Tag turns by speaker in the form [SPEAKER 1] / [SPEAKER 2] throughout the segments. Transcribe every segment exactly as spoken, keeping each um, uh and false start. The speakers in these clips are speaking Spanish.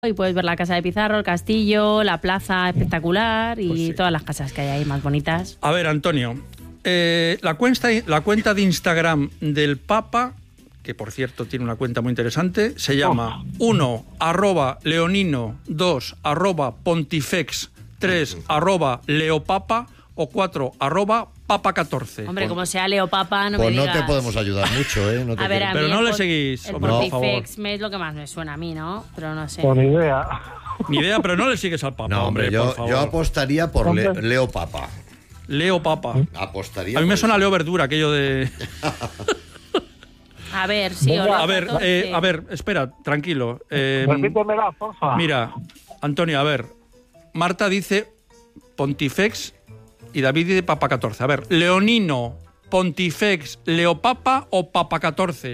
[SPEAKER 1] y puedes ver la casa de Pizarro, el castillo, la plaza espectacular y
[SPEAKER 2] Pues sí.
[SPEAKER 1] todas las casas que hay ahí más bonitas.
[SPEAKER 2] A ver, Antonio, eh, la, cuenta, la cuenta de Instagram del Papa, que por cierto tiene una cuenta muy interesante, se llama uno arroba leonino, dos arroba pontifex, tres arroba leopapa o cuatro arroba papa catorce.
[SPEAKER 1] Hombre, como sea Leo Papa, no
[SPEAKER 3] Pues
[SPEAKER 1] me
[SPEAKER 3] no
[SPEAKER 1] digas.
[SPEAKER 3] te podemos ayudar mucho, ¿eh? No te
[SPEAKER 1] A ver,
[SPEAKER 3] quiero-
[SPEAKER 1] a
[SPEAKER 2] Pero
[SPEAKER 1] mí
[SPEAKER 2] no
[SPEAKER 1] el
[SPEAKER 2] le
[SPEAKER 1] pon-
[SPEAKER 2] seguís,
[SPEAKER 1] El
[SPEAKER 2] hombre, por favor.
[SPEAKER 1] Pontifex me es lo que más me suena a mí, ¿no? Pero no sé.
[SPEAKER 4] Con idea.
[SPEAKER 2] Ni idea, pero no le sigues al Papa,
[SPEAKER 3] No, hombre,
[SPEAKER 2] por
[SPEAKER 3] yo,
[SPEAKER 2] favor.
[SPEAKER 3] yo apostaría por Le-
[SPEAKER 4] Hombre.
[SPEAKER 3] Leo Papa.
[SPEAKER 2] Leo Papa.
[SPEAKER 3] Apostaría.
[SPEAKER 2] A mí me
[SPEAKER 3] por
[SPEAKER 2] suena
[SPEAKER 3] eso.
[SPEAKER 2] Leo Verdura, aquello de...
[SPEAKER 1] A ver, sí, o
[SPEAKER 4] Venga,
[SPEAKER 1] Leo
[SPEAKER 2] A ver,
[SPEAKER 1] catorce.
[SPEAKER 2] eh, a ver, espera, tranquilo. Eh,
[SPEAKER 4] Repítemela, porfa.
[SPEAKER 2] mira, Antonio, a ver. Marta dice Pontifex y David dice Papa catorce. A ver, Leonino, Pontifex, Leopapa o Papa catorce.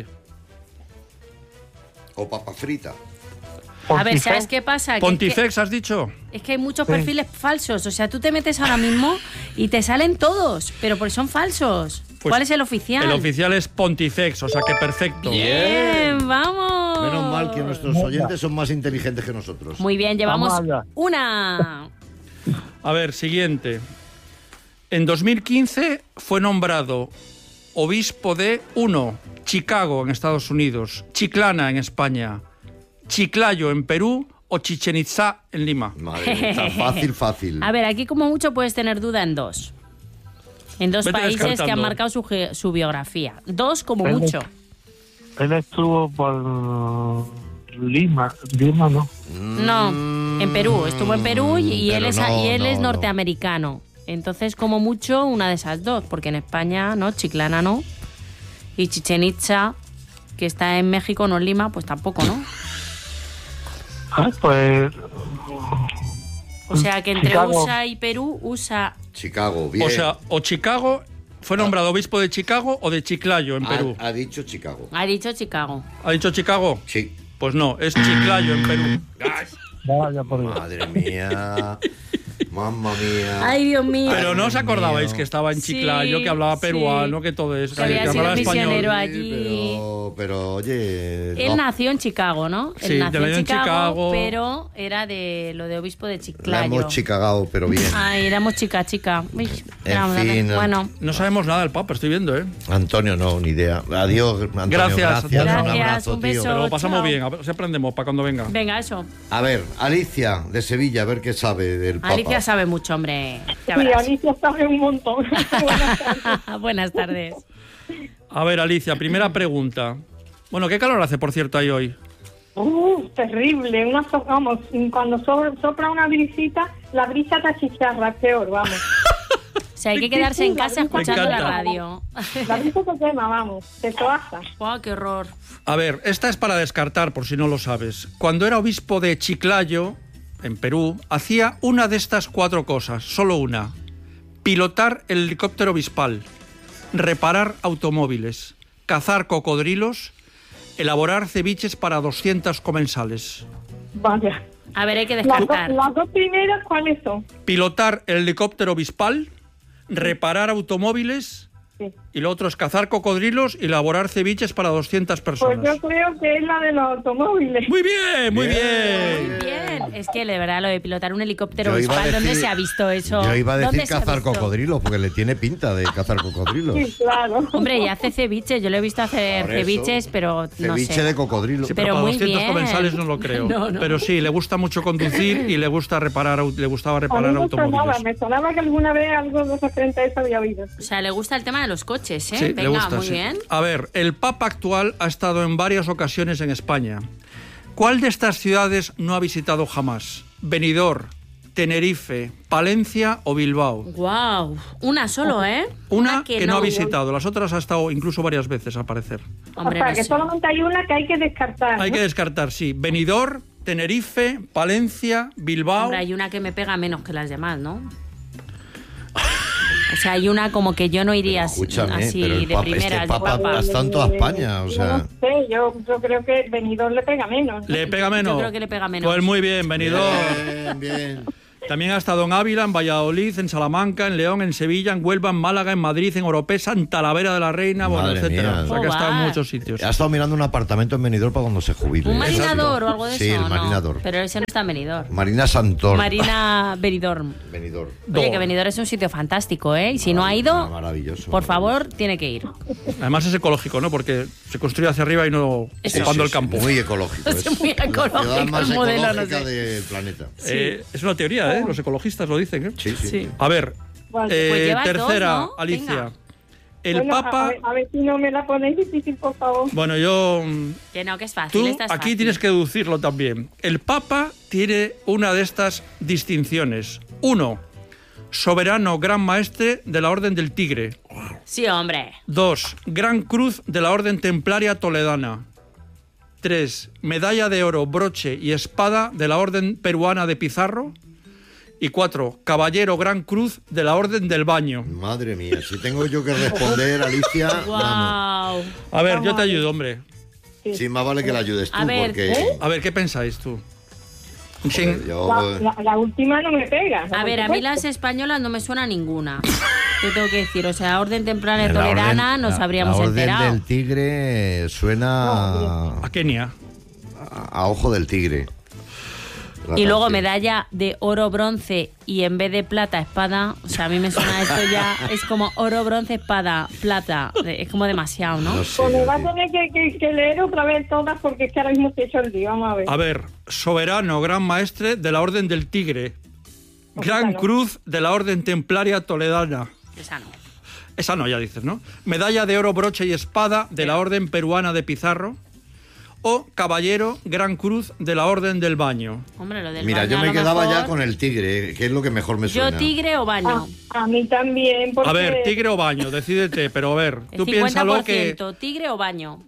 [SPEAKER 3] O papa frita.
[SPEAKER 1] A ver, ¿sabes qué pasa? Que-
[SPEAKER 2] Pontifex, ¿has dicho?
[SPEAKER 1] Es que hay muchos
[SPEAKER 4] Sí.
[SPEAKER 1] perfiles falsos. O sea, tú te metes ahora mismo y te salen todos, pero porque son falsos.
[SPEAKER 2] Pues
[SPEAKER 1] ¿Cuál es el oficial?
[SPEAKER 2] El oficial es Pontifex, o sea que perfecto.
[SPEAKER 1] Bien, vamos.
[SPEAKER 3] Menos mal que nuestros oyentes son más inteligentes que nosotros.
[SPEAKER 1] Muy bien, llevamos
[SPEAKER 4] Vamos allá.
[SPEAKER 1] una.
[SPEAKER 2] A ver, siguiente. En dos mil quince fue nombrado obispo de uno, Chicago en Estados Unidos, Chiclana en España, Chiclayo en Perú o Chichén Itzá en Lima.
[SPEAKER 3] Madre mía, tan fácil, fácil.
[SPEAKER 1] A ver, aquí como mucho puedes tener duda en dos. En dos
[SPEAKER 2] Vete
[SPEAKER 1] países que
[SPEAKER 2] descartando.
[SPEAKER 1] han marcado su, ge- su biografía. Dos como
[SPEAKER 4] Vete.
[SPEAKER 1] mucho.
[SPEAKER 4] Él estuvo por Lima. Lima, ¿no?
[SPEAKER 1] No, en Perú. Estuvo en Perú y, y él,
[SPEAKER 3] Pero
[SPEAKER 1] es,
[SPEAKER 3] no,
[SPEAKER 1] y él
[SPEAKER 3] no,
[SPEAKER 1] es
[SPEAKER 3] no.
[SPEAKER 1] norteamericano. Entonces, como mucho, una de esas dos. Porque en España, ¿no? Chiclana no. Y Chichén Itzá, que está en México, no en Lima, pues tampoco, ¿no?
[SPEAKER 4] Ah, pues.
[SPEAKER 1] O sea que entre
[SPEAKER 4] Chicago.
[SPEAKER 1] U S A y Perú, U S A...
[SPEAKER 3] Chicago, bien.
[SPEAKER 2] O sea, o Chicago, fue nombrado obispo de Chicago o de Chiclayo en Perú.
[SPEAKER 3] ha, ha dicho Chicago.
[SPEAKER 1] Ha dicho Chicago.
[SPEAKER 2] ¿Ha dicho Chicago?
[SPEAKER 3] Sí.
[SPEAKER 2] Pues no, es Chiclayo en Perú.
[SPEAKER 4] Vaya por Dios.
[SPEAKER 3] Madre mía. Mamma mía.
[SPEAKER 1] Ay, Dios mío.
[SPEAKER 2] Pero no os
[SPEAKER 3] Dios
[SPEAKER 2] acordabais
[SPEAKER 3] mío.
[SPEAKER 2] que estaba en
[SPEAKER 1] Sí,
[SPEAKER 2] Chiclayo, que hablaba
[SPEAKER 1] sí.
[SPEAKER 2] peruano, que todo eso,
[SPEAKER 1] Que había
[SPEAKER 2] que
[SPEAKER 1] sido
[SPEAKER 2] hablaba
[SPEAKER 1] misionero
[SPEAKER 2] español.
[SPEAKER 1] allí.
[SPEAKER 3] Pero, pero oye.
[SPEAKER 1] Él
[SPEAKER 3] no.
[SPEAKER 1] nació en Chicago, ¿no?
[SPEAKER 2] Sí,
[SPEAKER 1] Él nació
[SPEAKER 2] nació
[SPEAKER 1] en
[SPEAKER 2] en
[SPEAKER 1] Chicago,
[SPEAKER 2] Chicago.
[SPEAKER 1] pero era de lo de obispo de
[SPEAKER 3] La
[SPEAKER 1] Chiclayo.
[SPEAKER 3] hemos chicagado, pero bien.
[SPEAKER 1] Ay, éramos chica, chica. Uy, éramos-
[SPEAKER 3] fin.
[SPEAKER 1] bueno,
[SPEAKER 2] No sabemos nada del Papa, estoy viendo, ¿eh?
[SPEAKER 3] Antonio, no, ni idea. Adiós, Antonio.
[SPEAKER 2] Gracias,
[SPEAKER 3] Gracias,
[SPEAKER 2] Antonio.
[SPEAKER 3] un
[SPEAKER 1] Gracias,
[SPEAKER 3] abrazo,
[SPEAKER 1] un
[SPEAKER 3] tío.
[SPEAKER 1] beso.
[SPEAKER 2] Pero lo pasamos
[SPEAKER 1] chao.
[SPEAKER 2] bien, a ver si aprendemos para cuando venga.
[SPEAKER 1] venga, eso.
[SPEAKER 3] A ver, Alicia, de Sevilla, a ver qué sabe del Papa.
[SPEAKER 1] Alicia sabe mucho, hombre. Ya
[SPEAKER 5] Sí,
[SPEAKER 1] verás.
[SPEAKER 5] Alicia sabe un montón. Buenas tardes.
[SPEAKER 1] Buenas tardes.
[SPEAKER 2] A ver, Alicia, primera pregunta. Bueno, ¿qué calor hace, por cierto, ahí hoy?
[SPEAKER 5] Uh, terrible. Una so- vamos, cuando so- sopla una brisita, la brisa te achicharra, peor, vamos.
[SPEAKER 1] O sea, hay que quedarse en casa escuchando la
[SPEAKER 2] encanta.
[SPEAKER 1] radio.
[SPEAKER 5] La brisa te quema, vamos, te toaza.
[SPEAKER 1] Wow, qué horror.
[SPEAKER 2] A ver, esta es para descartar, por si no lo sabes. Cuando era obispo de Chiclayo, en Perú, hacía una de estas cuatro cosas, solo una. Pilotar el helicóptero obispal, reparar automóviles, cazar cocodrilos, elaborar ceviches para doscientos comensales.
[SPEAKER 5] Vaya.
[SPEAKER 1] A ver, hay que
[SPEAKER 5] Las, do-
[SPEAKER 1] descartar.
[SPEAKER 5] las dos primeras, ¿cuáles son?
[SPEAKER 2] Pilotar el helicóptero obispal, reparar automóviles
[SPEAKER 5] Sí.
[SPEAKER 2] y lo otro es cazar cocodrilos y elaborar ceviches para doscientas
[SPEAKER 5] Pues
[SPEAKER 2] personas.
[SPEAKER 5] yo creo que es la de los automóviles.
[SPEAKER 2] Muy bien, muy
[SPEAKER 3] Bien.
[SPEAKER 2] bien.
[SPEAKER 1] Muy bien. Es que, de verdad, lo de pilotar un helicóptero
[SPEAKER 3] Yo iba a
[SPEAKER 1] obispal, ¿dónde
[SPEAKER 3] decir-
[SPEAKER 1] se ha visto eso?
[SPEAKER 3] Yo iba a
[SPEAKER 1] ¿Dónde
[SPEAKER 3] decir
[SPEAKER 1] se ha
[SPEAKER 3] cazar
[SPEAKER 1] visto?
[SPEAKER 3] cocodrilos, porque le tiene pinta de cazar cocodrilos.
[SPEAKER 5] Sí, claro.
[SPEAKER 1] Hombre, y hace ceviches. Yo lo he visto hacer
[SPEAKER 3] Por eso.
[SPEAKER 1] ceviches, pero no
[SPEAKER 3] Ceviche
[SPEAKER 1] sé.
[SPEAKER 3] de cocodrilo.
[SPEAKER 2] Sí, pero,
[SPEAKER 1] Pero
[SPEAKER 2] para
[SPEAKER 1] muy
[SPEAKER 2] doscientos
[SPEAKER 1] bien.
[SPEAKER 2] comensales no lo creo.
[SPEAKER 1] No, no.
[SPEAKER 2] Pero sí, le gusta mucho conducir y le gusta reparar, au- le gustaba
[SPEAKER 5] A mí
[SPEAKER 2] reparar
[SPEAKER 5] me sonaba,
[SPEAKER 2] automóviles.
[SPEAKER 5] me sonaba que alguna vez algo de referente a eso había oído.
[SPEAKER 1] O sea, le gusta el tema de los coches, ¿eh?
[SPEAKER 2] Sí,
[SPEAKER 1] Venga,
[SPEAKER 2] le gusta,
[SPEAKER 1] muy
[SPEAKER 2] sí.
[SPEAKER 1] bien.
[SPEAKER 2] A ver, el Papa actual ha estado en varias ocasiones en España. ¿Cuál de estas ciudades no ha visitado jamás? Benidorm, Tenerife, Palencia o Bilbao.
[SPEAKER 1] Wow, una solo, ¿eh?
[SPEAKER 2] Una que, no ha visitado, las otras ha estado incluso varias veces, al parecer.
[SPEAKER 1] Hombre,
[SPEAKER 5] o sea,
[SPEAKER 1] no
[SPEAKER 5] que
[SPEAKER 1] sé.
[SPEAKER 5] solamente hay una que hay que descartar.
[SPEAKER 2] Hay
[SPEAKER 5] ¿no?
[SPEAKER 2] que descartar, sí. Benidorm, Tenerife, Palencia, Bilbao.
[SPEAKER 1] Hombre, hay una que me pega menos que las demás, ¿no? O sea, hay una como que yo no iría así,
[SPEAKER 3] Escúchame,
[SPEAKER 1] así
[SPEAKER 3] pero el
[SPEAKER 1] de
[SPEAKER 3] Papa,
[SPEAKER 1] primeras.
[SPEAKER 3] este
[SPEAKER 1] de
[SPEAKER 3] Papa
[SPEAKER 1] Papa.
[SPEAKER 3] has tanto a España, o
[SPEAKER 5] Yo
[SPEAKER 3] sea...
[SPEAKER 5] no sé, yo, yo creo que Benidorm le pega menos. ¿no?
[SPEAKER 2] ¿Le pega menos?
[SPEAKER 1] Yo creo que le pega menos.
[SPEAKER 2] Pues muy bien, Benidorm.
[SPEAKER 3] Bien, bien.
[SPEAKER 2] También ha estado en Ávila, en Valladolid, en Salamanca, en León, en Sevilla, en Huelva, en Málaga, en Madrid, en Oropesa, en Talavera de la Reina, bueno,
[SPEAKER 3] Madre
[SPEAKER 2] etcétera.
[SPEAKER 3] mía.
[SPEAKER 2] O sea que ha estado en muchos sitios.
[SPEAKER 3] Ha estado mirando un apartamento en Benidorm para cuando se jubile.
[SPEAKER 1] ¿Un marinador o algo de
[SPEAKER 3] Sí,
[SPEAKER 1] eso?
[SPEAKER 3] el
[SPEAKER 1] No,
[SPEAKER 3] marinador.
[SPEAKER 1] pero ese no está en Benidorm.
[SPEAKER 3] Marina Santor.
[SPEAKER 1] Marina Benidorm.
[SPEAKER 3] Benidorm.
[SPEAKER 1] Oye, que Benidorm es un sitio fantástico, ¿eh? Y si no ha
[SPEAKER 3] Ah,
[SPEAKER 1] ido,
[SPEAKER 3] maravilloso.
[SPEAKER 1] por favor, tiene que ir.
[SPEAKER 2] Además es ecológico, ¿no? Porque se construye hacia arriba y no
[SPEAKER 1] Eso.
[SPEAKER 2] ocupando
[SPEAKER 3] Sí,
[SPEAKER 2] el
[SPEAKER 3] sí,
[SPEAKER 2] campo.
[SPEAKER 3] Muy ecológico.
[SPEAKER 1] Es muy
[SPEAKER 3] la
[SPEAKER 1] ecológico
[SPEAKER 3] ciudad más
[SPEAKER 1] el modelo, no
[SPEAKER 3] ecológica
[SPEAKER 1] sé.
[SPEAKER 3] del planeta.
[SPEAKER 2] Eh, es una teoría, ¿eh? Los ecologistas lo dicen, ¿eh?
[SPEAKER 3] Sí, sí.
[SPEAKER 1] Sí.
[SPEAKER 2] A ver,
[SPEAKER 5] Vale.
[SPEAKER 2] eh,
[SPEAKER 1] Pues llevas
[SPEAKER 2] tercera,
[SPEAKER 1] dos, ¿no?
[SPEAKER 2] Alicia.
[SPEAKER 1] Venga.
[SPEAKER 2] El
[SPEAKER 5] Bueno, a-
[SPEAKER 2] Papa...
[SPEAKER 5] A ver, a ver si no me la ponéis difícil, por favor.
[SPEAKER 2] Bueno, yo... mm,
[SPEAKER 1] Que no, que es fácil.
[SPEAKER 2] Tú
[SPEAKER 1] esta es
[SPEAKER 2] aquí
[SPEAKER 1] fácil.
[SPEAKER 2] tienes que deducirlo también. El Papa tiene una de estas distinciones. Uno, soberano gran maestre de la Orden del Tigre.
[SPEAKER 1] Sí, hombre.
[SPEAKER 2] Dos, Gran Cruz de la Orden Templaria Toledana. Tres, medalla de oro, broche y espada de la Orden Peruana de Pizarro. Y cuatro, caballero Gran Cruz de la Orden del Baño.
[SPEAKER 3] Madre mía, si tengo yo que responder, Alicia, vamos.
[SPEAKER 1] Wow.
[SPEAKER 2] A ver, yo te ayudo, hombre.
[SPEAKER 3] Sí, más vale que la ayudes tú,
[SPEAKER 1] A ver,
[SPEAKER 3] porque...
[SPEAKER 1] ¿eh?
[SPEAKER 2] A ver, ¿qué pensáis tú?
[SPEAKER 3] joder,
[SPEAKER 2] Sin-
[SPEAKER 3] yo-
[SPEAKER 5] La, la- la última no me pega.
[SPEAKER 1] A ver, a mí las españolas no me suena ninguna. Te tengo que decir, o sea, Orden Templaria
[SPEAKER 3] la
[SPEAKER 1] Toledana
[SPEAKER 3] orden-
[SPEAKER 1] nos
[SPEAKER 3] la-
[SPEAKER 1] habríamos
[SPEAKER 3] La Orden
[SPEAKER 1] enterado.
[SPEAKER 3] del Tigre suena
[SPEAKER 2] A Kenia.
[SPEAKER 3] a, a ojo del tigre. La
[SPEAKER 1] Y luego
[SPEAKER 3] canción.
[SPEAKER 1] medalla de oro bronce y en vez de plata espada, o sea, a mí me suena esto ya, es como oro bronce espada plata, es como demasiado, ¿no?
[SPEAKER 3] No sé,
[SPEAKER 5] Pues me
[SPEAKER 3] yo,
[SPEAKER 5] va a
[SPEAKER 3] tío.
[SPEAKER 5] tener que, que- que leer otra vez todas porque es que ahora mismo estoy hecho el día. Vamos a ver.
[SPEAKER 2] A ver, soberano gran maestre de la Orden del Tigre. Gran
[SPEAKER 5] Claro.
[SPEAKER 2] Cruz de la Orden Templaria Toledana.
[SPEAKER 1] Esa no.
[SPEAKER 2] Esa no, ya dices, ¿no? Medalla de oro, broche y espada de la Orden Peruana de Pizarro. O caballero Gran Cruz de la Orden del Baño.
[SPEAKER 1] Hombre, lo del
[SPEAKER 3] Mira,
[SPEAKER 1] baño
[SPEAKER 3] yo
[SPEAKER 1] a
[SPEAKER 3] me
[SPEAKER 1] lo
[SPEAKER 3] quedaba
[SPEAKER 1] mejor-
[SPEAKER 3] ya con el tigre, que es lo que mejor me suena.
[SPEAKER 1] Yo tigre o baño.
[SPEAKER 5] A, a mí también. Porque
[SPEAKER 2] A ver, tigre o baño, decídete, pero a ver,
[SPEAKER 1] El
[SPEAKER 2] tú
[SPEAKER 1] cincuenta
[SPEAKER 2] piénsalo
[SPEAKER 1] por
[SPEAKER 2] que...
[SPEAKER 1] ciento, tigre o baño.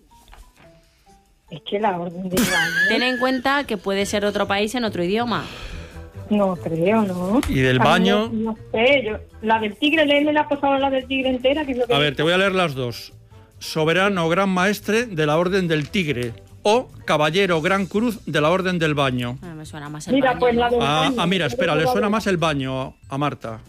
[SPEAKER 5] Es que la orden del baño.
[SPEAKER 1] Ten en cuenta que puede ser otro país en otro idioma.
[SPEAKER 5] No creo, ¿no?
[SPEAKER 2] ¿Y del
[SPEAKER 5] A mí
[SPEAKER 2] baño?
[SPEAKER 5] No, no sé, yo. La del tigre, léeme la por favor, la del tigre entera. Que es lo que
[SPEAKER 2] A ver, te voy a leer las dos. Soberano Gran Maestre de la Orden del Tigre. O caballero Gran Cruz de la Orden del Baño.
[SPEAKER 1] Ah, me suena más el
[SPEAKER 5] Mira,
[SPEAKER 1] baño.
[SPEAKER 5] pues la del
[SPEAKER 2] Ah,
[SPEAKER 5] baño.
[SPEAKER 2] ah, mira,
[SPEAKER 5] Me
[SPEAKER 2] espera,
[SPEAKER 5] quedo
[SPEAKER 2] le
[SPEAKER 5] con
[SPEAKER 2] suena
[SPEAKER 5] la-
[SPEAKER 2] más el baño a Marta.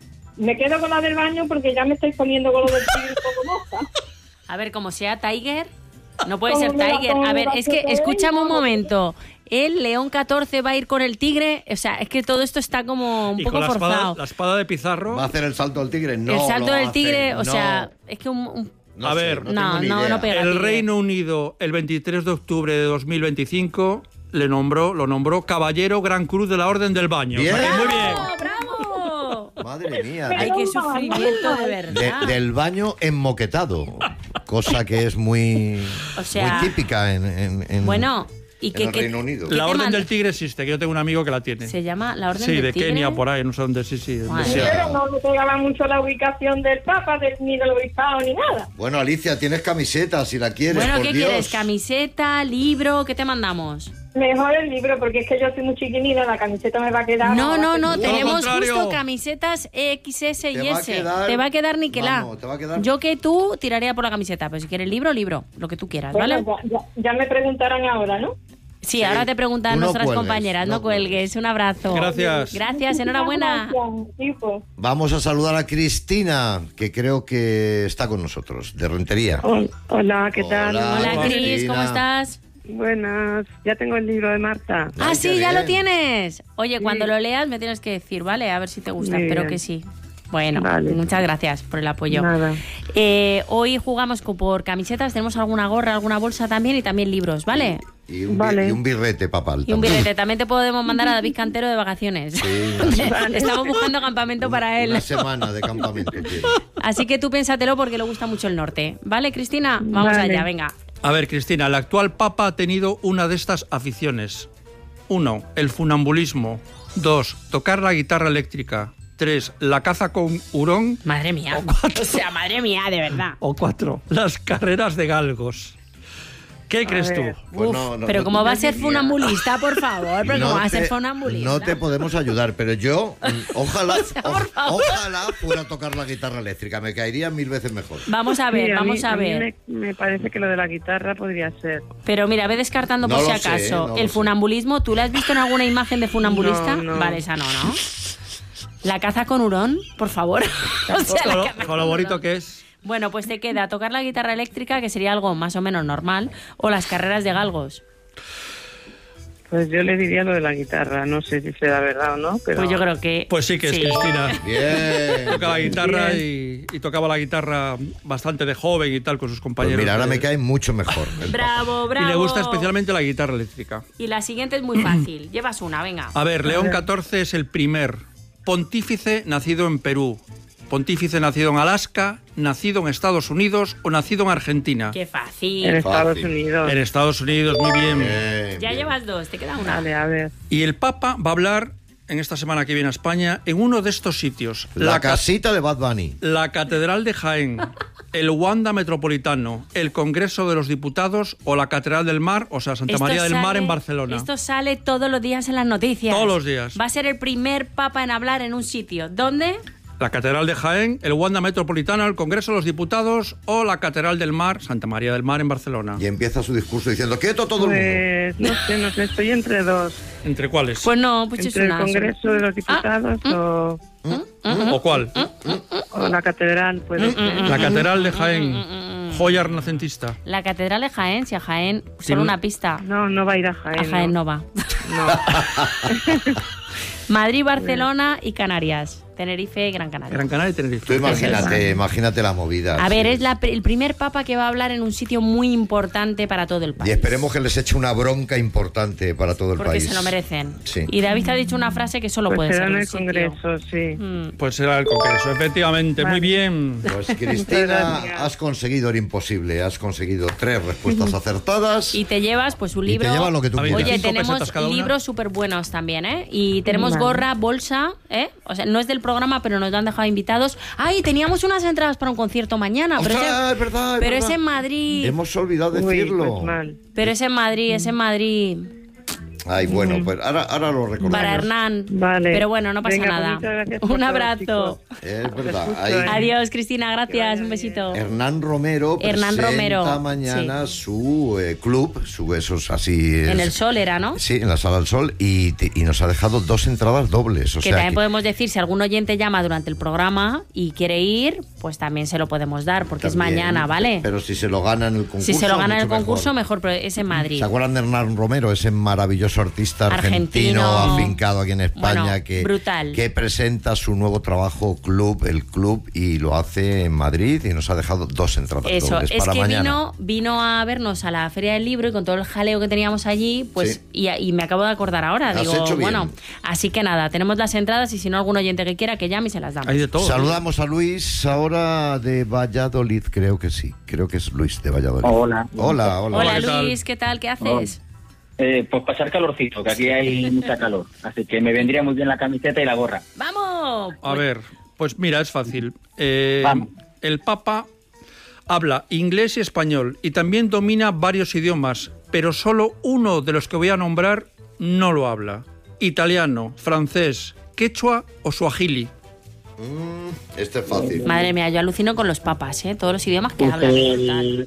[SPEAKER 5] Me quedo con la del baño porque ya me estáis poniendo con lo del tigre como moza.
[SPEAKER 1] A ver, como sea Tiger, no puede
[SPEAKER 5] ¿Cómo
[SPEAKER 1] ser
[SPEAKER 5] me la
[SPEAKER 1] Tiger.
[SPEAKER 5] pongo
[SPEAKER 1] A ver,
[SPEAKER 5] la
[SPEAKER 1] es que
[SPEAKER 5] foto de
[SPEAKER 1] escúchame
[SPEAKER 5] ella?
[SPEAKER 1] un momento. El León catorce va a ir con el tigre. O sea, es que todo esto está como un
[SPEAKER 2] Y
[SPEAKER 1] poco
[SPEAKER 2] con la espada,
[SPEAKER 1] forzado.
[SPEAKER 2] la espada de Pizarro.
[SPEAKER 3] ¿Va a hacer el salto del tigre? No.
[SPEAKER 1] el salto
[SPEAKER 3] lo
[SPEAKER 1] del
[SPEAKER 3] hace,
[SPEAKER 1] tigre, o
[SPEAKER 3] no.
[SPEAKER 1] sea, es que un, un-
[SPEAKER 3] No
[SPEAKER 2] A
[SPEAKER 3] sé,
[SPEAKER 2] ver,
[SPEAKER 3] no,
[SPEAKER 1] no,
[SPEAKER 3] tengo ni
[SPEAKER 1] no,
[SPEAKER 3] idea.
[SPEAKER 1] no pega.
[SPEAKER 2] El
[SPEAKER 1] tigre.
[SPEAKER 2] Reino Unido, el veintitrés de octubre de dos mil veinticinco, le nombró, lo nombró Caballero Gran Cruz de la Orden del Baño.
[SPEAKER 3] Bien.
[SPEAKER 2] O sea que muy bien.
[SPEAKER 1] ¡Bravo, bravo!
[SPEAKER 3] Madre mía.
[SPEAKER 1] Ay,
[SPEAKER 3] de-
[SPEAKER 1] qué sufrimiento de
[SPEAKER 3] de-
[SPEAKER 1] verdad.
[SPEAKER 3] del baño enmoquetado, cosa que es muy,
[SPEAKER 1] O sea,
[SPEAKER 3] muy típica en, en- en-
[SPEAKER 1] Bueno, y
[SPEAKER 3] en
[SPEAKER 1] que,
[SPEAKER 3] el
[SPEAKER 1] que-
[SPEAKER 3] Reino Unido.
[SPEAKER 1] ¿Qué
[SPEAKER 2] La
[SPEAKER 1] te
[SPEAKER 2] Orden
[SPEAKER 1] manda?
[SPEAKER 2] del Tigre existe, que yo tengo un amigo que la tiene.
[SPEAKER 1] se llama la Orden
[SPEAKER 2] Sí,
[SPEAKER 1] del
[SPEAKER 2] de
[SPEAKER 1] Tigre.
[SPEAKER 2] Kenia, por ahí, no sé dónde, sí, sí.
[SPEAKER 1] Madre
[SPEAKER 2] sí.
[SPEAKER 1] mía.
[SPEAKER 5] Pero no me pegaba mucho la ubicación del Papa, del, ni del obispado, ni nada.
[SPEAKER 3] Bueno, Alicia, tienes camiseta si la quieres,
[SPEAKER 1] Bueno,
[SPEAKER 3] por
[SPEAKER 1] ¿qué
[SPEAKER 3] Dios.
[SPEAKER 1] quieres? ¿Camiseta, libro? ¿Qué te mandamos?
[SPEAKER 5] Mejor el libro, porque es que yo soy muy chiquinina, la camiseta me va a quedar.
[SPEAKER 1] No, no, no,
[SPEAKER 2] Todo lo
[SPEAKER 1] tenemos
[SPEAKER 2] contrario.
[SPEAKER 1] justo camisetas X S y
[SPEAKER 3] Te va a
[SPEAKER 1] S.
[SPEAKER 3] quedar-
[SPEAKER 1] Te va a quedar niquelá.
[SPEAKER 3] Vamos, te va a quedar-
[SPEAKER 1] Yo que tú tiraría por la camiseta, pero si quieres libro, libro, lo que tú quieras, ¿vale?
[SPEAKER 5] Bueno, ya, ya- ya me preguntarán ahora, ¿no?
[SPEAKER 1] Sí,
[SPEAKER 3] Sí.
[SPEAKER 1] ahora te preguntan
[SPEAKER 3] Tú no
[SPEAKER 1] nuestras
[SPEAKER 3] cuelgues,
[SPEAKER 1] compañeras, no,
[SPEAKER 3] no
[SPEAKER 1] cuelgues.
[SPEAKER 3] cuelgues.
[SPEAKER 1] Un abrazo.
[SPEAKER 2] Gracias.
[SPEAKER 1] Gracias, enhorabuena.
[SPEAKER 5] Gracias, tipo.
[SPEAKER 3] Vamos a saludar a Cristina, que creo que está con nosotros, de Rentería.
[SPEAKER 6] Hola, ¿qué tal?
[SPEAKER 3] Hola.
[SPEAKER 1] Hola, Cris,
[SPEAKER 3] Cristina.
[SPEAKER 1] ¿cómo estás?
[SPEAKER 6] Buenas, ya tengo el libro de Marta.
[SPEAKER 1] Ah,
[SPEAKER 3] Ay,
[SPEAKER 1] sí,
[SPEAKER 3] qué
[SPEAKER 1] ya
[SPEAKER 3] bien.
[SPEAKER 1] lo tienes. Oye, cuando lo leas me tienes que decir, ¿vale? A ver si te gusta,
[SPEAKER 6] Muy
[SPEAKER 1] espero
[SPEAKER 6] bien.
[SPEAKER 1] que sí. Bueno,
[SPEAKER 6] Vale.
[SPEAKER 1] muchas gracias por el apoyo.
[SPEAKER 6] Nada.
[SPEAKER 1] Eh, hoy jugamos co- por camisetas, tenemos alguna gorra, alguna bolsa también y también libros, ¿vale?
[SPEAKER 3] Y un, bi-
[SPEAKER 6] Vale.
[SPEAKER 3] y un birrete papal.
[SPEAKER 1] Y un
[SPEAKER 3] también.
[SPEAKER 1] birrete. También te podemos mandar a David Cantero de vacaciones.
[SPEAKER 3] Sí,
[SPEAKER 1] Estamos buscando campamento para él.
[SPEAKER 3] Una semana de campamento quiere.
[SPEAKER 1] Así que tú piénsatelo porque le gusta mucho el norte. ¿Vale, Cristina? Vamos
[SPEAKER 6] Vale.
[SPEAKER 1] allá, venga.
[SPEAKER 2] A ver, Cristina, el actual Papa ha tenido una de estas aficiones. Uno, el funambulismo. Dos, tocar la guitarra eléctrica. Tres, la caza con hurón.
[SPEAKER 1] Madre mía. O sea, madre mía, de verdad.
[SPEAKER 2] O cuatro, las carreras de galgos. ¿Qué crees
[SPEAKER 6] ver.
[SPEAKER 2] tú?
[SPEAKER 3] Pues
[SPEAKER 1] Uf,
[SPEAKER 3] no, no,
[SPEAKER 1] pero
[SPEAKER 3] no-
[SPEAKER 1] ¿cómo va a ser
[SPEAKER 6] diría.
[SPEAKER 1] funambulista, por favor? Pero ¿cómo va a ser
[SPEAKER 3] te,
[SPEAKER 1] funambulista?
[SPEAKER 3] no te podemos ayudar, pero yo, mm, ojalá,
[SPEAKER 1] O sea, por
[SPEAKER 3] o-
[SPEAKER 1] favor.
[SPEAKER 3] ojalá fuera a tocar la guitarra eléctrica, me caería mil veces mejor.
[SPEAKER 1] Vamos a ver,
[SPEAKER 6] Sí,
[SPEAKER 1] vamos
[SPEAKER 6] mí-
[SPEAKER 1] a
[SPEAKER 6] mí
[SPEAKER 1] ver.
[SPEAKER 6] me, me parece que lo de la guitarra podría ser.
[SPEAKER 1] Pero mira, ve descartando
[SPEAKER 3] No
[SPEAKER 1] por si
[SPEAKER 3] lo sé,
[SPEAKER 1] acaso.
[SPEAKER 3] no lo
[SPEAKER 1] el
[SPEAKER 3] sé.
[SPEAKER 1] funambulismo, ¿tú le has visto en alguna imagen de funambulista?
[SPEAKER 6] No, no.
[SPEAKER 1] Vale, esa no, ¿no? La caza con hurón, por favor. O sea, la
[SPEAKER 2] Con lo-
[SPEAKER 1] caza
[SPEAKER 2] con lo bonito
[SPEAKER 1] hurón.
[SPEAKER 2] que es.
[SPEAKER 1] Bueno, pues te queda tocar la guitarra eléctrica, que sería algo más o menos normal, o las carreras de galgos.
[SPEAKER 6] Pues yo le diría lo de la guitarra, no sé si será verdad o no, pero...
[SPEAKER 1] Pues yo creo que...
[SPEAKER 2] Pues sí que es
[SPEAKER 1] sí.
[SPEAKER 2] Cristina.
[SPEAKER 3] Bien.
[SPEAKER 2] Tocaba
[SPEAKER 3] Bien.
[SPEAKER 2] guitarra y, y tocaba la guitarra bastante de joven y tal con sus
[SPEAKER 3] Pues
[SPEAKER 2] compañeros.
[SPEAKER 3] mira, ahora
[SPEAKER 2] de-
[SPEAKER 3] me cae mucho mejor. el
[SPEAKER 1] Bravo, bravo.
[SPEAKER 2] Y le gusta especialmente la guitarra eléctrica.
[SPEAKER 1] Y la siguiente es muy fácil. Llevas una, venga.
[SPEAKER 2] A ver, León catorce es el primer pontífice nacido en Perú, pontífice nacido en Alaska, nacido en Estados Unidos o nacido en Argentina.
[SPEAKER 1] Qué
[SPEAKER 6] En
[SPEAKER 1] fácil.
[SPEAKER 6] Estados
[SPEAKER 3] Fácil.
[SPEAKER 6] Unidos.
[SPEAKER 2] En Estados Unidos, muy bien.
[SPEAKER 3] Bien,
[SPEAKER 1] Ya
[SPEAKER 3] bien.
[SPEAKER 1] llevas dos, te queda una.
[SPEAKER 6] Vale, a ver.
[SPEAKER 2] Y el Papa va a hablar en esta semana que viene a España en uno de estos sitios.
[SPEAKER 3] La
[SPEAKER 2] ca-
[SPEAKER 3] casita de Bad Bunny.
[SPEAKER 2] la Catedral de Jaén, el Wanda Metropolitano, el Congreso de los Diputados o la Catedral del Mar, o sea, Santa
[SPEAKER 1] Esto
[SPEAKER 2] María del Mar
[SPEAKER 1] sale-
[SPEAKER 2] en Barcelona.
[SPEAKER 1] Esto sale todos los días en las noticias.
[SPEAKER 2] Todos los días.
[SPEAKER 1] Va a ser el primer papa en hablar en un sitio. ¿Dónde?
[SPEAKER 2] La Catedral de Jaén, el Wanda Metropolitano, el Congreso de los Diputados o la Catedral del Mar, Santa María del Mar en Barcelona.
[SPEAKER 3] Y empieza su discurso diciendo, quieto todo el mundo.
[SPEAKER 6] Pues no sé, no sé, estoy entre dos.
[SPEAKER 2] ¿Entre cuáles?
[SPEAKER 1] Pues no, pues es
[SPEAKER 6] Entre el
[SPEAKER 1] una.
[SPEAKER 6] Congreso de los Diputados o,
[SPEAKER 2] ¿O cuál?
[SPEAKER 6] o la Catedral, puede ser.
[SPEAKER 2] La Catedral de Jaén, joya renacentista.
[SPEAKER 1] La Catedral de Jaén, si a Jaén,
[SPEAKER 2] Tiene
[SPEAKER 1] solo
[SPEAKER 2] un-
[SPEAKER 1] una pista.
[SPEAKER 6] No, no va a ir a Jaén.
[SPEAKER 1] A Jaén no va.
[SPEAKER 6] No.
[SPEAKER 1] Madrid, Barcelona y Canarias. Tenerife y Gran Canaria.
[SPEAKER 2] Gran Canaria y Tenerife.
[SPEAKER 3] Tú imagínate, imagínate la movida.
[SPEAKER 1] A ver,
[SPEAKER 3] sí.
[SPEAKER 1] es la, el primer papa que va a hablar en un sitio muy importante para todo el país.
[SPEAKER 3] Y esperemos que les eche una bronca importante para todo el
[SPEAKER 1] Porque
[SPEAKER 3] país.
[SPEAKER 1] se lo merecen.
[SPEAKER 3] Sí.
[SPEAKER 1] Y David ha dicho una frase que solo
[SPEAKER 6] Pues
[SPEAKER 1] puede
[SPEAKER 6] será
[SPEAKER 1] ser
[SPEAKER 6] en
[SPEAKER 1] un
[SPEAKER 6] el
[SPEAKER 1] sitio.
[SPEAKER 6] Congreso, sí.
[SPEAKER 1] Mm.
[SPEAKER 2] Pues será el Congreso, efectivamente.
[SPEAKER 6] Vale.
[SPEAKER 2] Muy bien.
[SPEAKER 3] Pues Cristina,
[SPEAKER 6] gracias.
[SPEAKER 3] has conseguido el imposible. Has conseguido tres respuestas acertadas.
[SPEAKER 1] Y te llevas pues un
[SPEAKER 3] Y te
[SPEAKER 1] libro.
[SPEAKER 3] llevas lo que tú
[SPEAKER 2] A ver,
[SPEAKER 3] quieras.
[SPEAKER 1] Oye,
[SPEAKER 2] Cinco
[SPEAKER 1] tenemos
[SPEAKER 2] pesetas cada una.
[SPEAKER 1] libros súper buenos también, ¿eh? Y tenemos
[SPEAKER 6] Vale.
[SPEAKER 1] gorra, bolsa, ¿eh? O sea, no es del programa, pero nos han dejado invitados. ¡Ay! Teníamos unas entradas para un concierto mañana. Pero,
[SPEAKER 3] ¡Ostras,
[SPEAKER 1] es, en-
[SPEAKER 3] es verdad, es
[SPEAKER 1] pero
[SPEAKER 3] verdad!
[SPEAKER 1] es en Madrid.
[SPEAKER 3] Hemos olvidado
[SPEAKER 6] Uy,
[SPEAKER 3] decirlo.
[SPEAKER 6] pues mal.
[SPEAKER 1] Pero es en Madrid, es en Madrid.
[SPEAKER 3] Ay, bueno, pues ahora, ahora lo recordamos.
[SPEAKER 1] Para Hernán.
[SPEAKER 6] Vale.
[SPEAKER 1] Pero bueno, no pasa
[SPEAKER 6] Venga, pues
[SPEAKER 1] nada.
[SPEAKER 6] muchas gracias por
[SPEAKER 1] Un
[SPEAKER 6] todo,
[SPEAKER 1] abrazo.
[SPEAKER 6] chicos.
[SPEAKER 3] Es verdad.
[SPEAKER 6] escucho,
[SPEAKER 3] Ahí
[SPEAKER 6] ¿eh?
[SPEAKER 1] Adiós, Cristina, gracias.
[SPEAKER 6] vaya
[SPEAKER 1] Un
[SPEAKER 6] bien.
[SPEAKER 1] besito.
[SPEAKER 3] Hernán Romero
[SPEAKER 1] Hernán
[SPEAKER 3] presenta
[SPEAKER 1] Romero,
[SPEAKER 3] mañana su eh, club, su esos así.
[SPEAKER 1] En
[SPEAKER 3] es-
[SPEAKER 1] el Sol era, ¿no?
[SPEAKER 3] Sí, en la Sala del Sol y, te- y nos ha dejado dos entradas dobles. O
[SPEAKER 1] Que
[SPEAKER 3] sea
[SPEAKER 1] también
[SPEAKER 3] que-
[SPEAKER 1] podemos decir, si algún oyente llama durante el programa y quiere ir, pues también se lo podemos dar, porque es
[SPEAKER 3] también,
[SPEAKER 1] mañana, ¿vale?
[SPEAKER 3] Pero si se lo gana en el concurso.
[SPEAKER 1] Si se lo gana en el
[SPEAKER 3] mucho
[SPEAKER 1] concurso,
[SPEAKER 3] mejor.
[SPEAKER 1] mejor, pero es en Madrid.
[SPEAKER 3] ¿Se acuerdan de Hernán Romero, ese maravilloso artista argentino,
[SPEAKER 1] Argentino.
[SPEAKER 3] afincado aquí en España,
[SPEAKER 1] Bueno,
[SPEAKER 3] que,
[SPEAKER 1] brutal.
[SPEAKER 3] que presenta su nuevo trabajo Club, el Club, y lo hace en Madrid y nos ha dejado dos entradas
[SPEAKER 1] Eso,
[SPEAKER 3] dobles
[SPEAKER 1] es
[SPEAKER 3] para
[SPEAKER 1] que
[SPEAKER 3] mañana.
[SPEAKER 1] vino, vino a vernos a la Feria del Libro y con todo el jaleo que teníamos allí, pues
[SPEAKER 3] Sí.
[SPEAKER 1] y, y me acabo de acordar ahora.
[SPEAKER 3] Has
[SPEAKER 1] Digo,
[SPEAKER 3] hecho bien.
[SPEAKER 1] bueno, así que nada, tenemos las entradas y si no algún oyente que quiera que llame y se las damos.
[SPEAKER 2] Hay de todo.
[SPEAKER 3] Saludamos a Luis ahora de Valladolid, creo que sí. Creo que es Luis de Valladolid.
[SPEAKER 7] Hola.
[SPEAKER 3] Hola, hola.
[SPEAKER 1] Hola
[SPEAKER 2] ¿qué tal?
[SPEAKER 1] Luis, ¿qué tal? ¿Qué haces?
[SPEAKER 7] Eh, pues pasar calorcito, que aquí hay mucha calor. Así que me vendría muy bien la camiseta y la gorra.
[SPEAKER 1] ¡Vamos!
[SPEAKER 2] A ver, pues mira, es fácil. Eh,
[SPEAKER 7] Vamos.
[SPEAKER 2] el Papa habla inglés y español y también domina varios idiomas, pero solo uno de los que voy a nombrar no lo habla. Italiano, francés, quechua o suajili.
[SPEAKER 3] Mm, este es fácil.
[SPEAKER 1] Madre mía, yo alucino con los papas, ¿eh? Todos los idiomas que
[SPEAKER 7] Pues
[SPEAKER 1] hablan.
[SPEAKER 7] el-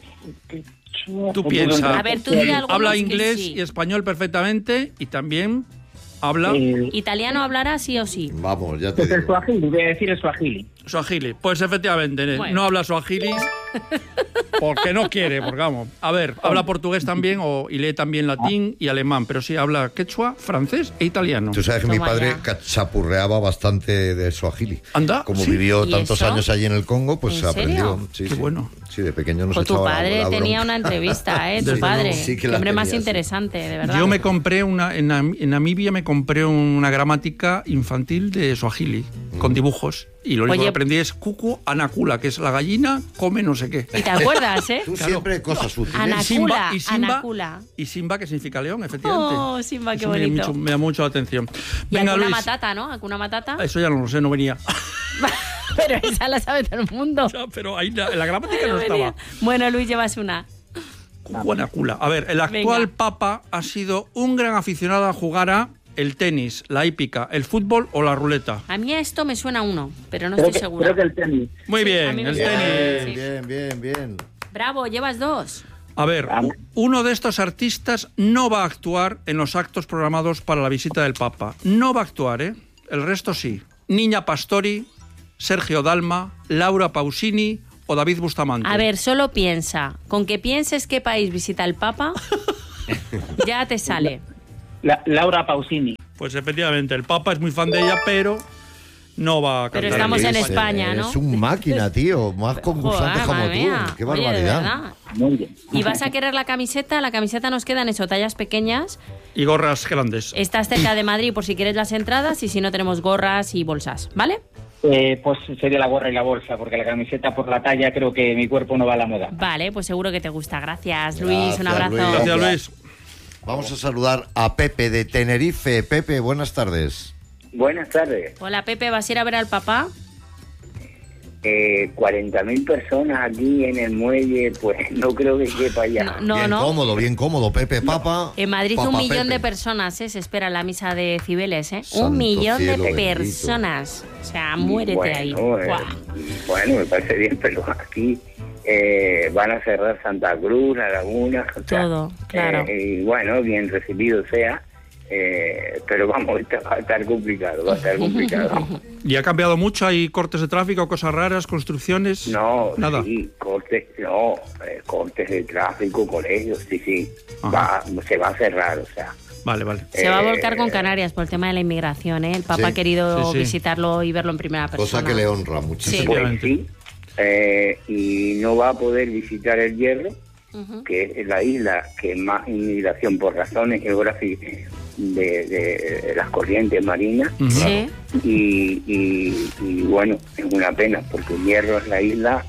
[SPEAKER 2] Tú piensa.
[SPEAKER 1] A ver, tú di algunos
[SPEAKER 2] Habla
[SPEAKER 1] que
[SPEAKER 2] inglés
[SPEAKER 1] sí.
[SPEAKER 2] y español perfectamente y también habla
[SPEAKER 7] el-
[SPEAKER 1] Italiano hablará sí o sí.
[SPEAKER 3] Vamos, ya te
[SPEAKER 7] pues el
[SPEAKER 3] digo.
[SPEAKER 7] suajili, voy a decir el suajili.
[SPEAKER 2] suajili. Pues efectivamente,
[SPEAKER 1] Bueno.
[SPEAKER 2] no habla suajili porque no quiere, porque vamos. A ver, habla portugués también o, y lee también latín y alemán, pero sí habla quechua, francés e italiano.
[SPEAKER 3] Tú sabes que mi
[SPEAKER 1] Toma
[SPEAKER 3] padre
[SPEAKER 1] ya.
[SPEAKER 3] cachapurreaba bastante de Swahili.
[SPEAKER 2] Anda,
[SPEAKER 3] Como
[SPEAKER 2] ¿sí?
[SPEAKER 3] vivió
[SPEAKER 1] ¿Y
[SPEAKER 3] tantos
[SPEAKER 1] eso?
[SPEAKER 3] años allí en el Congo, pues
[SPEAKER 1] ¿En
[SPEAKER 3] se aprendió.
[SPEAKER 1] serio?
[SPEAKER 3] Sí,
[SPEAKER 2] Qué
[SPEAKER 3] sí.
[SPEAKER 2] bueno.
[SPEAKER 3] Sí, de pequeño nos
[SPEAKER 1] Pues tu
[SPEAKER 3] echaba la-
[SPEAKER 1] padre
[SPEAKER 3] la
[SPEAKER 1] tenía
[SPEAKER 3] bronca.
[SPEAKER 1] una entrevista, ¿eh? Tu
[SPEAKER 2] Desde
[SPEAKER 1] padre.
[SPEAKER 3] luego, sí que
[SPEAKER 1] Qué
[SPEAKER 3] la
[SPEAKER 1] hombre más
[SPEAKER 3] tenía, sí.
[SPEAKER 1] interesante, de verdad.
[SPEAKER 2] Yo me compré una en, Nam- en Namibia me compré una gramática infantil de Swahili con dibujos y lo único
[SPEAKER 1] Oye.
[SPEAKER 2] que aprendí es cucu anacula, que es la gallina come no sé qué.
[SPEAKER 1] ¿Y te acuerdas, eh?
[SPEAKER 3] Tú
[SPEAKER 2] Claro.
[SPEAKER 3] siempre cosas útiles.
[SPEAKER 1] Ana-
[SPEAKER 2] Y Simba,
[SPEAKER 1] Anacula,
[SPEAKER 2] y Simba,
[SPEAKER 1] anacula.
[SPEAKER 2] y Simba, que significa león, efectivamente.
[SPEAKER 1] Oh, Simba, qué
[SPEAKER 2] Eso me,
[SPEAKER 1] bonito.
[SPEAKER 2] mucho- me da mucho la atención.
[SPEAKER 1] Y
[SPEAKER 2] Venga,
[SPEAKER 1] alguna
[SPEAKER 2] Luis.
[SPEAKER 1] matata, ¿no? ¿Alguna matata?
[SPEAKER 2] Eso ya no lo sé, no venía.
[SPEAKER 1] Pero esa la sabe todo el mundo.
[SPEAKER 2] Ya, pero ahí la- en la gramática no
[SPEAKER 1] No venía.
[SPEAKER 2] estaba.
[SPEAKER 1] Bueno, Luis, llevas una.
[SPEAKER 2] Cucu anacula. A ver, el actual
[SPEAKER 1] Venga.
[SPEAKER 2] papa ha sido un gran aficionado a jugar a el tenis, la hípica, el fútbol o la ruleta.
[SPEAKER 1] A mí esto me suena uno, pero no
[SPEAKER 7] Creo
[SPEAKER 1] estoy
[SPEAKER 7] que,
[SPEAKER 1] segura.
[SPEAKER 7] creo que el tenis.
[SPEAKER 2] Muy
[SPEAKER 1] Sí, a
[SPEAKER 2] bien,
[SPEAKER 1] mí me
[SPEAKER 2] el
[SPEAKER 1] suena.
[SPEAKER 2] tenis.
[SPEAKER 1] Sí.
[SPEAKER 3] Bien, bien, bien.
[SPEAKER 1] Bravo, llevas dos.
[SPEAKER 2] A ver,
[SPEAKER 7] Vamos.
[SPEAKER 2] uno de estos artistas no va a actuar en los actos programados para la visita del Papa. No va a actuar, ¿eh? El resto sí. Niña Pastori, Sergio Dalma, Laura Pausini o David Bustamante.
[SPEAKER 1] A ver, solo piensa. Con que pienses qué país visita el Papa, ya te sale.
[SPEAKER 7] La, Laura Pausini.
[SPEAKER 2] Pues efectivamente, el Papa es muy fan de ella, pero no va a cantar.
[SPEAKER 1] Pero estamos en
[SPEAKER 3] Es,
[SPEAKER 1] España, ¿no?
[SPEAKER 3] Es un máquina, tío. Más concursante
[SPEAKER 1] Joder,
[SPEAKER 3] como
[SPEAKER 1] madre
[SPEAKER 3] tú.
[SPEAKER 1] mía.
[SPEAKER 3] Qué
[SPEAKER 1] Oye, de
[SPEAKER 3] barbaridad.
[SPEAKER 1] verdad.
[SPEAKER 7] Muy bien.
[SPEAKER 1] ¿Y vas a querer la camiseta? La camiseta nos quedan eso, tallas pequeñas.
[SPEAKER 2] Y gorras grandes.
[SPEAKER 1] Estás cerca de Madrid por si quieres las entradas y si no tenemos gorras y bolsas, ¿vale?
[SPEAKER 7] Eh, pues sería la gorra y la bolsa, porque la camiseta por la talla creo que mi cuerpo no va a la moda.
[SPEAKER 1] Vale, pues seguro que te gusta. Gracias, Luis.
[SPEAKER 3] Gracias,
[SPEAKER 1] Un abrazo.
[SPEAKER 3] Luis.
[SPEAKER 2] Gracias, Luis.
[SPEAKER 3] Vamos a saludar a Pepe de Tenerife. Pepe, buenas tardes.
[SPEAKER 8] Buenas tardes.
[SPEAKER 1] Hola, Pepe. ¿Vas a ir a ver al papá?
[SPEAKER 8] Eh, cuarenta mil personas aquí en el muelle, pues no creo que quepa ya.
[SPEAKER 1] No, no.
[SPEAKER 3] bien
[SPEAKER 1] no.
[SPEAKER 3] cómodo, bien cómodo. Pepe, papa.
[SPEAKER 1] En Madrid
[SPEAKER 3] Papa
[SPEAKER 1] un millón
[SPEAKER 3] Pepe.
[SPEAKER 1] de personas, ¿eh? Se espera en la misa de Cibeles, ¿eh?
[SPEAKER 3] Santo
[SPEAKER 1] un millón
[SPEAKER 3] cielo
[SPEAKER 1] de
[SPEAKER 3] bendito.
[SPEAKER 1] personas. O sea, muérete
[SPEAKER 8] bueno,
[SPEAKER 1] ahí.
[SPEAKER 8] eh,
[SPEAKER 1] Buah.
[SPEAKER 8] bueno, me parece bien, pero aquí eh, van a cerrar Santa Cruz, La Laguna. O sea,
[SPEAKER 1] Todo, claro.
[SPEAKER 8] eh, y bueno, bien recibido sea. Eh, pero vamos, esto va a estar complicado, va a estar complicado.
[SPEAKER 2] ¿Y ha cambiado mucho? ¿Hay cortes de tráfico, cosas raras, construcciones?
[SPEAKER 8] No,
[SPEAKER 2] Nada.
[SPEAKER 8] sí, cortes, no, eh, cortes de tráfico, colegios, sí, sí,
[SPEAKER 2] Ajá.
[SPEAKER 8] va, se va a cerrar, o sea.
[SPEAKER 2] Vale, vale.
[SPEAKER 1] Se va a
[SPEAKER 8] Eh,
[SPEAKER 1] volcar con Canarias por el tema de la inmigración, ¿eh? El Papa
[SPEAKER 3] Sí,
[SPEAKER 1] ha querido
[SPEAKER 2] sí, sí.
[SPEAKER 1] visitarlo y verlo en primera persona.
[SPEAKER 3] Cosa que le honra muchísimo.
[SPEAKER 1] Sí.
[SPEAKER 8] Pues
[SPEAKER 2] Efectivamente.
[SPEAKER 8] sí, eh, y no va a poder visitar el Hierro,
[SPEAKER 1] Ujú.
[SPEAKER 8] que es la isla que más inmigración por razones geográficas de, de las corrientes marinas.
[SPEAKER 2] Ujú.
[SPEAKER 1] Sí.
[SPEAKER 8] Y, y, y bueno, es una pena, porque el Hierro es la isla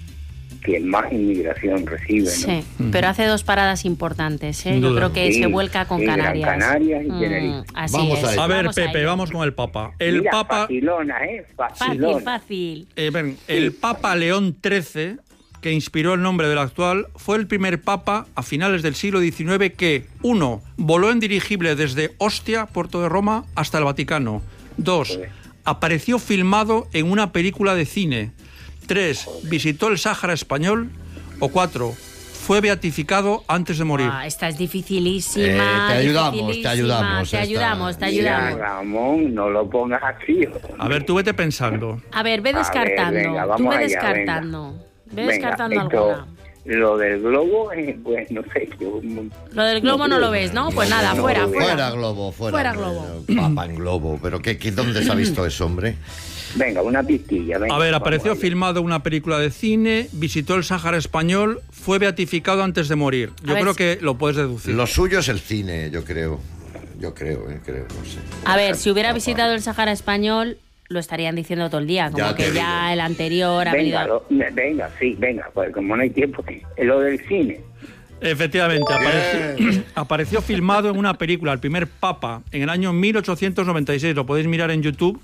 [SPEAKER 8] que más inmigración recibe, ¿no?
[SPEAKER 1] Sí, pero hace dos paradas importantes, ¿eh?
[SPEAKER 2] Sin
[SPEAKER 1] Yo
[SPEAKER 2] duda.
[SPEAKER 1] creo que
[SPEAKER 8] Sí,
[SPEAKER 1] se vuelca con
[SPEAKER 8] sí, Gran
[SPEAKER 1] Canarias.
[SPEAKER 8] Canarias y
[SPEAKER 1] Mm,
[SPEAKER 8] Tenerife.
[SPEAKER 1] así
[SPEAKER 3] Vamos
[SPEAKER 1] es.
[SPEAKER 3] a ello.
[SPEAKER 2] A ver,
[SPEAKER 1] Vamos
[SPEAKER 2] Pepe,
[SPEAKER 1] ello.
[SPEAKER 2] vamos con el Papa. El
[SPEAKER 8] Mira,
[SPEAKER 2] Papa...
[SPEAKER 8] facilona, ¿eh?
[SPEAKER 1] Fácil,
[SPEAKER 8] Facilona.
[SPEAKER 1] fácil.
[SPEAKER 2] Eh, ven, el Papa León trece, que inspiró el nombre del actual, fue el primer papa a finales del siglo diecinueve que, uno, voló en dirigible desde Ostia, puerto de Roma, hasta el Vaticano. Dos, apareció filmado en una película de cine. Tres, visitó el Sáhara español. O cuatro, fue beatificado antes de morir.
[SPEAKER 1] Ah, esta es dificilísima.
[SPEAKER 3] Eh, te ayudamos, te
[SPEAKER 1] dificilísima.
[SPEAKER 3] ayudamos,
[SPEAKER 1] Te
[SPEAKER 3] esta.
[SPEAKER 1] ayudamos, te
[SPEAKER 8] Mira,
[SPEAKER 1] ayudamos.
[SPEAKER 8] Ramón, no lo pongas así.
[SPEAKER 2] A ver, tú vete pensando.
[SPEAKER 1] A ver, ve
[SPEAKER 8] A ver,
[SPEAKER 1] descartando.
[SPEAKER 8] venga,
[SPEAKER 1] Tú
[SPEAKER 8] vamos
[SPEAKER 1] ve
[SPEAKER 8] allá,
[SPEAKER 1] descartando. Ve
[SPEAKER 8] Venga,
[SPEAKER 1] descartando
[SPEAKER 8] esto,
[SPEAKER 1] alguna.
[SPEAKER 8] Lo del globo, eh, pues no sé. Yo,
[SPEAKER 1] Lo del globo no,
[SPEAKER 8] creo.
[SPEAKER 1] lo ves, ¿no? Pues nada,
[SPEAKER 8] no
[SPEAKER 1] fuera,
[SPEAKER 8] lo veo.
[SPEAKER 1] fuera.
[SPEAKER 3] Fuera globo, fuera.
[SPEAKER 1] Fuera globo.
[SPEAKER 3] Papa en globo. Pero ¿qué, qué, ¿dónde se ha visto eso, hombre?
[SPEAKER 8] Venga, una pistilla. Venga,
[SPEAKER 2] A ver,
[SPEAKER 8] vamos
[SPEAKER 2] apareció
[SPEAKER 8] allá.
[SPEAKER 2] filmado en una película de cine, visitó el Sáhara español, fue beatificado antes de morir. Yo
[SPEAKER 1] A ver,
[SPEAKER 2] creo
[SPEAKER 1] si-
[SPEAKER 2] que lo puedes deducir.
[SPEAKER 3] Lo suyo es el cine, yo creo. Yo creo, eh, creo, no sé.
[SPEAKER 1] A ver, si hubiera visitado el Sáhara español, lo estarían diciendo todo el día. Como
[SPEAKER 3] Ya te
[SPEAKER 1] que ya
[SPEAKER 3] digo.
[SPEAKER 1] el anterior ha
[SPEAKER 8] Venga,
[SPEAKER 1] venido.
[SPEAKER 8] lo- venga, sí, venga, pues como no hay tiempo. eh, Lo del cine.
[SPEAKER 2] Efectivamente, apareció, apareció filmado en una película, El primer papa, en el año mil ochocientos noventa y seis. Lo podéis mirar en YouTube.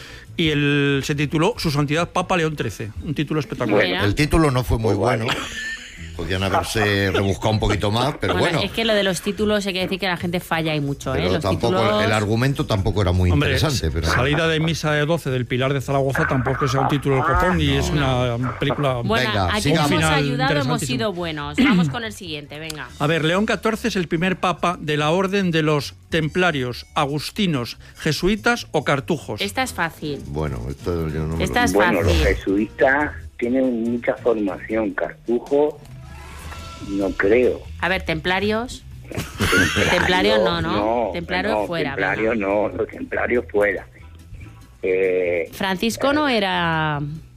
[SPEAKER 2] Y el, se tituló Su Santidad Papa León trece. Un título espectacular.
[SPEAKER 1] Mira.
[SPEAKER 3] El título no fue muy bueno. Podían haberse rebuscado un poquito más, pero
[SPEAKER 1] Bueno,
[SPEAKER 3] bueno.
[SPEAKER 1] es que lo de los títulos hay que decir que la gente falla y mucho, ¿eh?
[SPEAKER 3] Pero
[SPEAKER 1] Los
[SPEAKER 3] tampoco,
[SPEAKER 1] títulos...
[SPEAKER 3] el argumento tampoco era muy
[SPEAKER 2] Hombre,
[SPEAKER 3] interesante. Pero...
[SPEAKER 2] salida de misa de doce del Pilar de Zaragoza tampoco sea un título de copón y es una película...
[SPEAKER 1] Bueno,
[SPEAKER 3] Venga,
[SPEAKER 1] aquí
[SPEAKER 3] sigamos.
[SPEAKER 1] hemos
[SPEAKER 2] Final
[SPEAKER 1] ayudado, hemos
[SPEAKER 2] interesantísimo.
[SPEAKER 1] sido buenos. Vamos con el siguiente, venga.
[SPEAKER 2] A ver, León catorce es el primer papa de la orden de los templarios, agustinos, jesuitas o cartujos.
[SPEAKER 1] Esta es fácil.
[SPEAKER 3] Bueno, esto yo no me
[SPEAKER 1] Esta
[SPEAKER 3] lo...
[SPEAKER 1] es
[SPEAKER 8] Bueno, los
[SPEAKER 1] fácil.
[SPEAKER 8] jesuitas tienen mucha formación. Cartujo, no creo.
[SPEAKER 1] A ver, templarios. Templarios no, ¿no? Templarios
[SPEAKER 8] no,
[SPEAKER 1] fuera,
[SPEAKER 8] Templarios no, los templarios fuera. Eh,
[SPEAKER 1] Francisco no era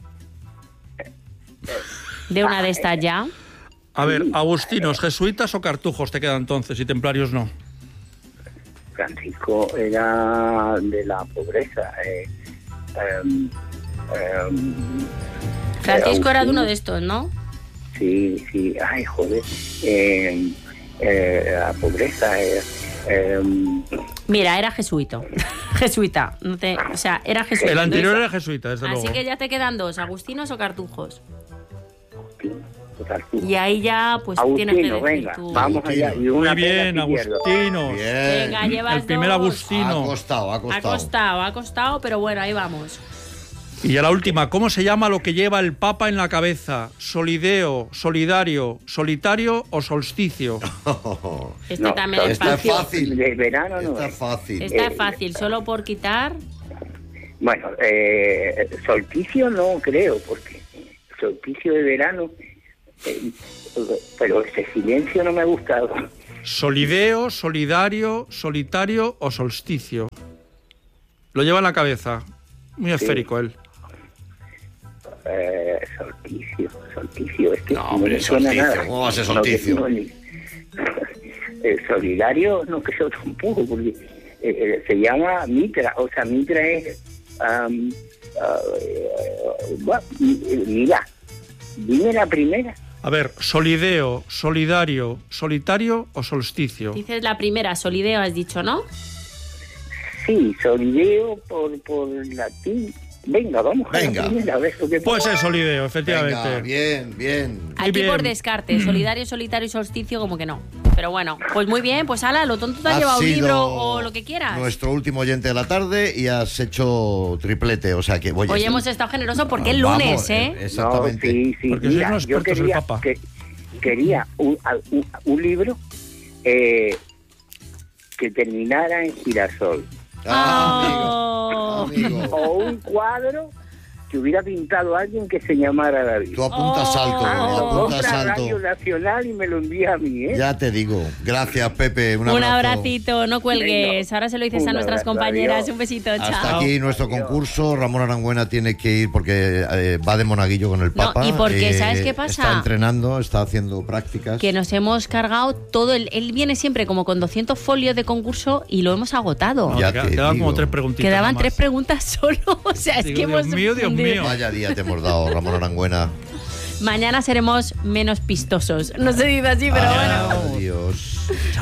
[SPEAKER 1] de una de estas ya.
[SPEAKER 2] A ver, agustinos, jesuitas o cartujos te quedan entonces y templarios no.
[SPEAKER 8] Francisco era de la pobreza. Eh, em, em,
[SPEAKER 1] Francisco era de uno
[SPEAKER 8] Agustín.
[SPEAKER 1] de estos, ¿no?
[SPEAKER 8] Sí, sí, ay, joder. Eh, eh, la pobreza. Eh, eh,
[SPEAKER 1] Mira, era jesuito. Jesuita. No te, o sea, era jesuita.
[SPEAKER 2] El anterior era jesuita, desde
[SPEAKER 1] Así
[SPEAKER 2] luego.
[SPEAKER 1] que ya te quedan dos, agustinos o cartujos.
[SPEAKER 8] Cartujo.
[SPEAKER 1] Y ahí ya, pues tienes que
[SPEAKER 8] Agustino,
[SPEAKER 1] decir
[SPEAKER 8] venga,
[SPEAKER 1] tú.
[SPEAKER 8] vamos allá. Y una
[SPEAKER 2] Muy bien,
[SPEAKER 8] pena si pierdo.
[SPEAKER 2] agustinos.
[SPEAKER 3] Bien.
[SPEAKER 1] Venga, llevas
[SPEAKER 2] El primer
[SPEAKER 1] dos.
[SPEAKER 3] Ha
[SPEAKER 2] agustino.
[SPEAKER 3] costado, ha
[SPEAKER 1] Ha
[SPEAKER 3] costado.
[SPEAKER 1] costado, ha costado, pero bueno, ahí vamos.
[SPEAKER 2] Y ya la última, ¿cómo se llama lo que lleva el papa en la cabeza? ¿Solideo, solidario, solitario o solsticio?
[SPEAKER 1] Este
[SPEAKER 8] No,
[SPEAKER 1] también es
[SPEAKER 3] esta es
[SPEAKER 1] fácil.
[SPEAKER 3] fácil.
[SPEAKER 8] De verano no
[SPEAKER 3] Esta
[SPEAKER 8] es.
[SPEAKER 3] es fácil.
[SPEAKER 1] Esta es fácil, solo por quitar.
[SPEAKER 8] Bueno, eh, solsticio no creo, porque solsticio de verano, eh, pero ese silencio no me ha gustado.
[SPEAKER 2] Solideo, solidario, solitario o solsticio. Lo lleva en la cabeza. Muy esférico él.
[SPEAKER 8] Eh, solsticio, solsticio, es que
[SPEAKER 3] No,
[SPEAKER 8] no
[SPEAKER 3] hombre,
[SPEAKER 8] me suena
[SPEAKER 3] solsticio,
[SPEAKER 8] nada.
[SPEAKER 3] ¿cómo va a ser solsticio?
[SPEAKER 8] No, no, ni- eh, solidario no creo tampoco, porque eh, eh, se llama Mitra, o sea, Mitra es... Um, uh, uh, mira, dime la primera.
[SPEAKER 2] A ver, solideo, solidario, solitario o solsticio.
[SPEAKER 1] Dices la primera, solideo, has dicho, ¿no?
[SPEAKER 8] Sí, solideo por, por latín. Venga, vamos
[SPEAKER 3] Venga.
[SPEAKER 8] a la primera, a ver lo que
[SPEAKER 2] Puede ser solideo,
[SPEAKER 3] Venga,
[SPEAKER 2] efectivamente.
[SPEAKER 3] bien, bien.
[SPEAKER 1] Aquí
[SPEAKER 2] bien.
[SPEAKER 1] por descarte, solidario, solitario y solsticio, como que no. Pero bueno, pues muy bien, pues ala, lo tonto te has
[SPEAKER 3] Has
[SPEAKER 1] llevado un
[SPEAKER 3] sido
[SPEAKER 1] libro o lo que quieras.
[SPEAKER 3] Nuestro último oyente de la tarde y has hecho triplete, o sea que... Oye,
[SPEAKER 1] Hoy
[SPEAKER 3] sí.
[SPEAKER 1] hemos estado generosos porque es
[SPEAKER 3] Vamos,
[SPEAKER 1] lunes, ¿eh?
[SPEAKER 3] eh, Exactamente.
[SPEAKER 8] No, sí, sí.
[SPEAKER 2] Porque sois
[SPEAKER 8] Mira,
[SPEAKER 2] unos
[SPEAKER 8] yo
[SPEAKER 2] expertos del
[SPEAKER 8] quería,
[SPEAKER 2] Papa.
[SPEAKER 8] que, quería un, un, un libro eh, que terminara en girasol.
[SPEAKER 3] Ah,
[SPEAKER 1] Oh.
[SPEAKER 3] amigo, amigo.
[SPEAKER 8] O un cuadro que hubiera pintado alguien que se llamara David.
[SPEAKER 3] Tú apuntas
[SPEAKER 1] Oh.
[SPEAKER 3] alto,
[SPEAKER 8] Ah, lo
[SPEAKER 3] apuntas
[SPEAKER 8] compra
[SPEAKER 3] alto.
[SPEAKER 8] Radio Nacional y me lo envía a mí, ¿eh?
[SPEAKER 3] Ya te digo. Gracias, Pepe. Un
[SPEAKER 1] Un,
[SPEAKER 3] abrazo.
[SPEAKER 1] abracito, no cuelgues. Ahora se lo dices
[SPEAKER 8] Un
[SPEAKER 1] a nuestras
[SPEAKER 8] abrazo,
[SPEAKER 1] compañeras.
[SPEAKER 8] adiós.
[SPEAKER 1] Un besito,
[SPEAKER 3] Hasta
[SPEAKER 1] chao.
[SPEAKER 3] aquí nuestro concurso. Ramón Arangüena tiene que ir porque eh, va de monaguillo con el
[SPEAKER 1] No,
[SPEAKER 3] Papa.
[SPEAKER 1] y porque,
[SPEAKER 3] Eh,
[SPEAKER 1] ¿sabes qué pasa?
[SPEAKER 3] Está entrenando, está haciendo prácticas.
[SPEAKER 1] Que nos hemos cargado todo. El, él viene siempre como con doscientos folios de concurso y lo hemos agotado.
[SPEAKER 2] No,
[SPEAKER 3] Ya
[SPEAKER 2] queda-
[SPEAKER 3] te
[SPEAKER 2] quedaban
[SPEAKER 3] digo.
[SPEAKER 2] como tres preguntitas.
[SPEAKER 1] Quedaban
[SPEAKER 2] nada
[SPEAKER 1] tres
[SPEAKER 2] más.
[SPEAKER 1] preguntas solo. O sea, es
[SPEAKER 2] Digo,
[SPEAKER 1] que
[SPEAKER 2] Dios
[SPEAKER 1] hemos
[SPEAKER 2] mío, Dios
[SPEAKER 1] fundido.
[SPEAKER 2] mío.
[SPEAKER 3] Vaya día te hemos dado, Ramón Arangüena.
[SPEAKER 1] Mañana seremos menos pistosos. No se dice así, pero bueno.
[SPEAKER 3] Adiós.